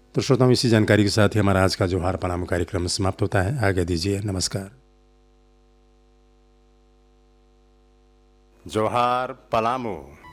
तो श्रोताओं, इसी जानकारी के साथ ही हमारा आज का जोहार पलामू कार्यक्रम समाप्त होता है। आज्ञा दीजिए, नमस्कार। जोहार पलामू।